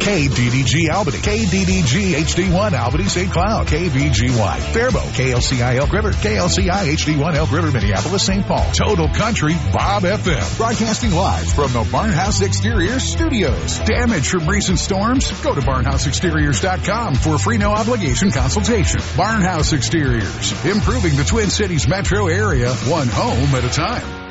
KDDG Albany, KDDG HD1 Albany St. Cloud, KVGY Faribault, KLCI Elk River, KLCI HD1 Elk River Minneapolis St. Paul, Total Country Bob FM, broadcasting live from the Barnhouse Exterior Studios. Damage from recent storms? Go to barnhouseexteriors.com for a free no obligation consultation. Barnhouse Exteriors, improving the Twin Cities metro area, one home at a time.